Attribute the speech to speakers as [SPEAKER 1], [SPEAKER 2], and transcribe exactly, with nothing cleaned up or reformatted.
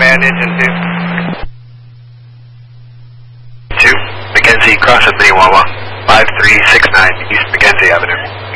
[SPEAKER 1] Command engine two.
[SPEAKER 2] two, Mackenzie, cross at Minnewawa, five three six nine East Mackenzie Avenue.